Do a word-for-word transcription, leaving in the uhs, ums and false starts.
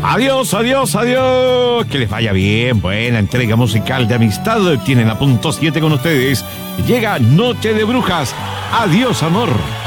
Adiós, adiós, adiós. Que les vaya bien. Buena entrega musical de amistad. Tienen a punto siete con ustedes. Llega Noche de Brujas. Adiós, amor.